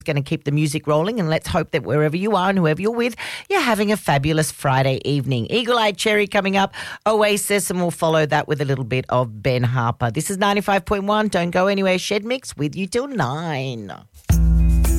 going to keep the music rolling, and let's hope that wherever you are and whoever you're with, you're having a fabulous Friday evening. Eagle Eye Cherry coming up, Oasis, and we'll follow that with a little bit of Ben Harper. This is 95.1. Don't go anywhere. Shed Mix with you till 9.